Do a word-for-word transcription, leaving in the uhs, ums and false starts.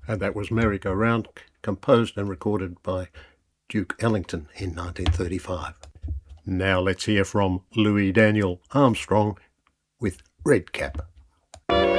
And that was Merry-Go-Round, composed and recorded by Duke Ellington in nineteen thirty-five. Now let's hear from Louis Daniel Armstrong with Red Cap.